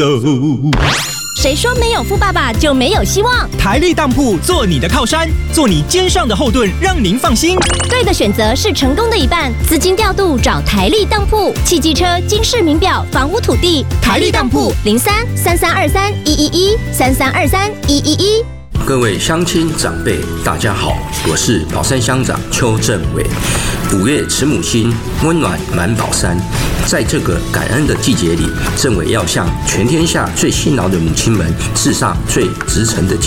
谁说没有富爸爸就没有希望？ 台力当铺做你的靠山，做你肩上的后盾，让您放心。 对的选择是成功的一半，资金调度找台力当铺，汽机车、金饰名表、房屋土地，台力当铺03-3323-111，3323-111。 各位乡亲长辈，大家好，我是宝山乡长邱政伟。5月慈母心，温暖满宝山。在这个感恩的季节里，政委要向全天下最辛劳的母亲们致上最直诚的敬